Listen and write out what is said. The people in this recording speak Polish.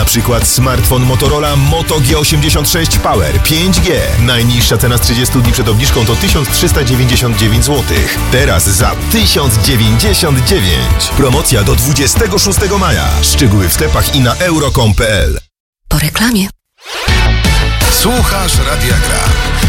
przykład smartfon Motorola Moto G86 Power 5G. Najniższa cena z 30 dni przed obniżką to 1399 zł. Teraz za 1099. Promocja do 26 maja. Szczegóły w sklepach i na euro.com.pl. Po reklamie. Słuchasz Radia Gra.